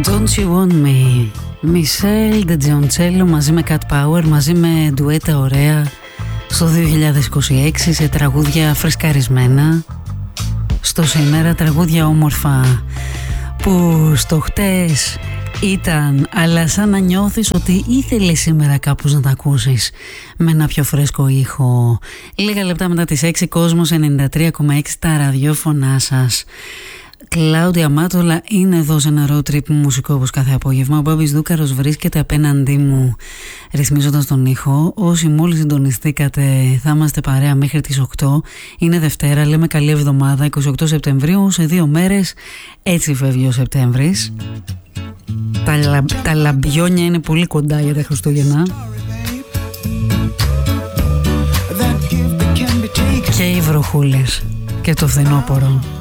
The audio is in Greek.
Don't You Want Me, Μισελ Ντετζιοντσέλο μαζί με Cat Power, μαζί με ντουέτα ωραία στο 2026 σε τραγούδια φρεσκαρισμένα, στο σήμερα τραγούδια όμορφα που στο χτες ήταν, αλλά σαν να νιώθεις ότι ήθελες σήμερα κάπως να τα ακούσεις με ένα πιο φρέσκο ήχο. Λίγα λεπτά μετά τις 6, Κόσμος 93,6 τα ραδιόφωνά σας. Κλάουδια Μάτολα είναι εδώ σε ένα road trip μουσικό όπως κάθε απόγευμα. Ο Μπάμπης Δούκαρος βρίσκεται απέναντί μου ρυθμίζοντας τον ήχο. Όσοι μόλις συντονιστήκατε θα είμαστε παρέα μέχρι τις 8. Είναι Δευτέρα, λέμε καλή εβδομάδα, 28 Σεπτεμβρίου. Σε 2 μέρες έτσι φεύγει ο Σεπτέμβρης. Τα λαμπιόνια είναι πολύ κοντά για τα Χριστούγεννα. Και οι βροχούλες και το φθινόπωρο.